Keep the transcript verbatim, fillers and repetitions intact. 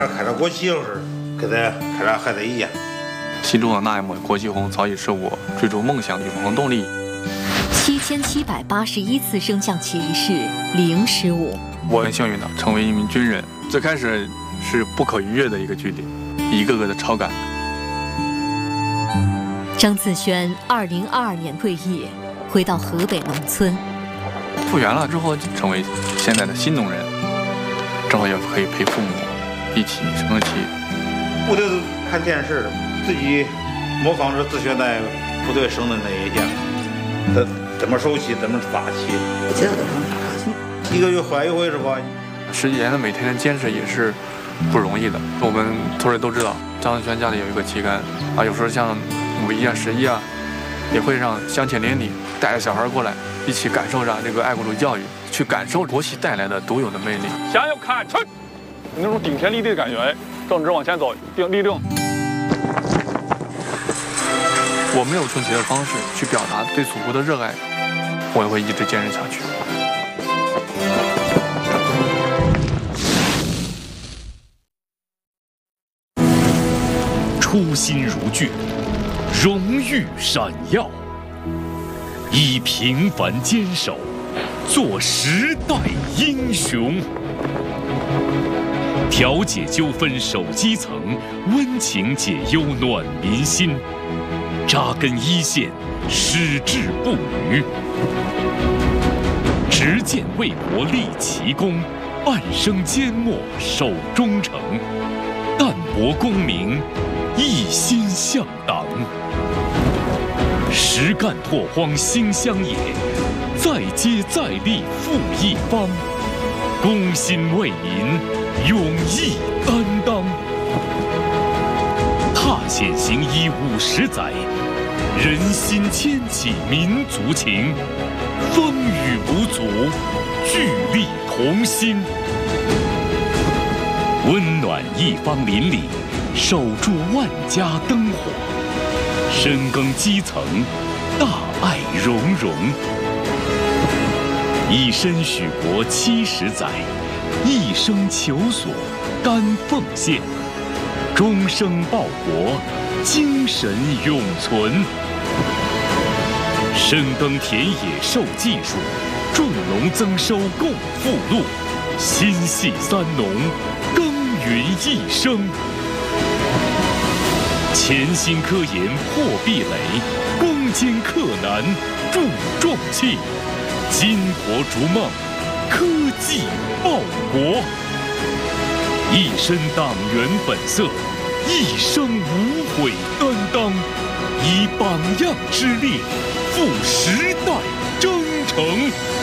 看着国旗就是跟咱看着孩子一样。 心中的那一抹国旗红，早已是我追逐梦想的永恒动力。 七千七百八十一次升降旗仪式零失误。 我很幸运的成为一名军人，最开始是不可逾越的一个距离，一个个的超感。 张自轩二零二二年退役，回到河北农村。 复员了之后，就成为现在的新农人，正好也可以陪父母一起升旗。 部队看电视，自己模仿着自学在部队升的那一样，怎怎么收旗，怎么发旗， 这都能发。 一个月换一回是吧？ 十几年的每天的坚持也是不容易的。我们同仁都知道，张自轩家里有一个旗杆啊，有时候像五一啊、十一啊，也会让乡亲邻里带着小孩过来，一起感受着这个爱国主义教育，去感受国旗带来的独有的魅力。 向右看齐，那种顶天立地的感觉，正直往前走，定立正。 我没有升旗的方式去表达对祖国的热爱，我也会一直坚持下去。 初心如炬，荣誉闪耀，以平凡坚守，做时代英雄。调解纠纷守基层，温情解忧暖民心。扎根一线，矢志不渝。执剑为国立奇功，半生缄默守忠诚。淡泊功名，一心向党。实干拓荒兴乡野，再接再厉复一方。公心为民，勇毅担当。踏险行医五十载，人心牵起民族情。风雨无阻，聚力同心。温暖一方邻里，守住万家灯火。深耕基层，大爱融融。以身许国七十载，一生求索甘奉献。终生报国，精神永存。深耕田野授技术，种农增收共富禄。心系三农，耕耘一生。潜心科研破壁垒，攻坚克难铸壮气。巾帼逐梦，科技报国。一身党员本色，一生无悔担当。以榜样之力，赴时代征程。